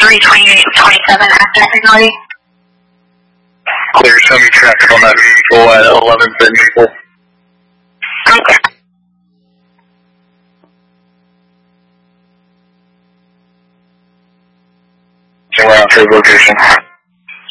328-27 active signal. Clear, show me traffic on that vehicle at 11 Maple. Okay. We're on to location.